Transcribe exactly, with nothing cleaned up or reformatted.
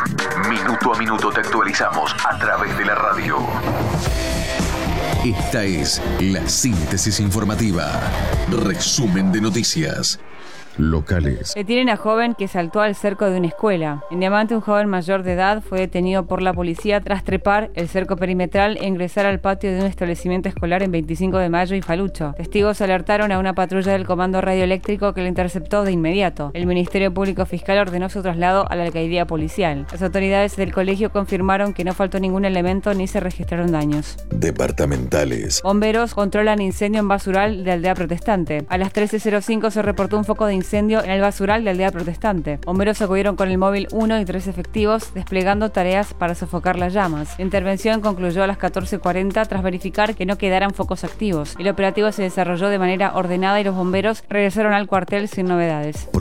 Minuto a minuto te actualizamos a través de la radio. Esta es la síntesis informativa. Resumen de noticias locales. Detienen a joven que saltó al cerco de una escuela. En Diamante, un joven mayor de edad fue detenido por la policía tras trepar el cerco perimetral e ingresar al patio de un establecimiento escolar en veinticinco de mayo y Falucho. Testigos alertaron a una patrulla del Comando Radioeléctrico que lo interceptó de inmediato. El Ministerio Público Fiscal ordenó su traslado a la alcaldía policial. Las autoridades del colegio confirmaron que no faltó ningún elemento ni se registraron daños. Departamentales. Bomberos controlan incendio en basural de Aldea Protestante. A las trece cero cinco se reportó un foco de incendio incendio en el basural de Aldea Protestante. Bomberos acudieron con el móvil uno y tres efectivos, desplegando tareas para sofocar las llamas. La intervención concluyó a las catorce cuarenta tras verificar que no quedaran focos activos. El operativo se desarrolló de manera ordenada y los bomberos regresaron al cuartel sin novedades.